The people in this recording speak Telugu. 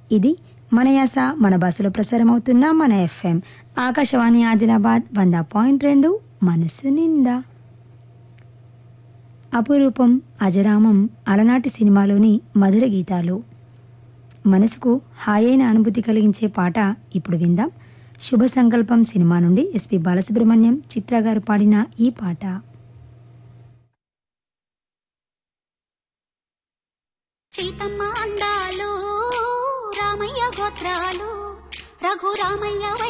ఇది మన యాస మన భాషలో ప్రసారం అవుతున్న మన ఎఫ్ఎం ఆకాశవాణి ఆదిలాబాద్ 100.2 మనసు నిండా. అపురూపం అజరామం అలనాటి సినిమాలోని మధుర గీతాలు. మనసుకు హాయైన అనుభూతి కలిగించే పాట ఇప్పుడు విందాం. శుభ సంకల్పం సినిమా నుండి ఎస్పి బాలసుబ్రహ్మణ్యం చిత్ర గారు పాడిన ఈ పాట. సీతమ్మ అందాలు రామయ్య గోత్రాలు రఘురామయ్య